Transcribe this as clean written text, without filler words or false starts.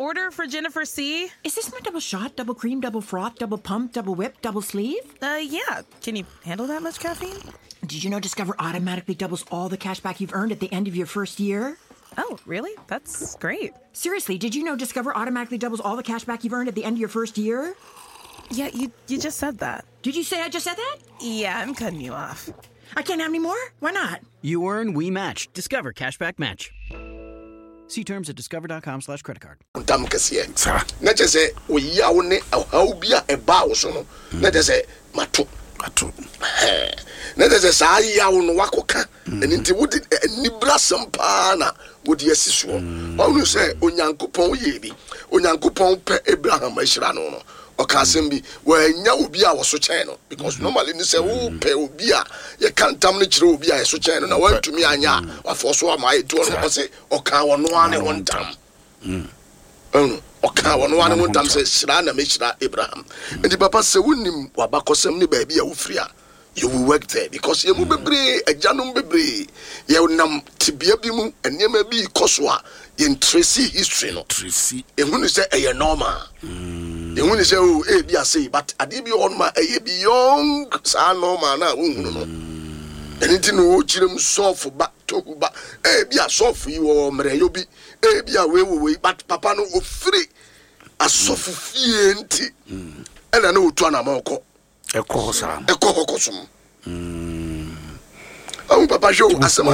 order for Jennifer C. Is this my double shot, double cream, double froth, double pump, double whip, double sleeve? Yeah. Can you handle that much caffeine? Did you know Discover automatically doubles all the cash back you've earned at the end of your first year? Oh, really? That's great. Seriously, did you know Discover automatically doubles all the cash back you've earned at the end of your first year? Yeah, you just said that. Did you say I just said that? Yeah, I'm cutting you off. I can't have any more? Why not? You earn, we match. Discover Cashback Match. See terms at discover.com/creditcard. Dam kasiye. Na chese oyawo ne awbia eba wo so no. Na chese mato. Na chese sa yawo no wakoka. Eni nti wodi nibra sampa na wodi asiso. Onu se onyankopon ye bi. Onyankopon pe Abraham ahira no no. Okasem bi wanya obi a wo so chen no because normally ni say wo pe obi a ye kantam no kire obi a so chen no na wantumi anya afo so ama edu no say oka wo no ane wontam oka wo no ane wontam say shira na me shira Abraham and papa say wonim wabakosem ni ba bia wo free a you will work there because ye mu bebre ajanum bebre ye nam tibia bi mu enema bi koso a ye tracy history no tracy ehunu say eye normal ehunu say o e bia say but ade bi on ma eye bi young sa normal na wohunu no eniti no o kirem soft ba to ba e bia soft yi wo mre yo bi e bia we but papa no o free asofu fie nti ena na otu ana ma okọ Eko hokosum. Papa show asema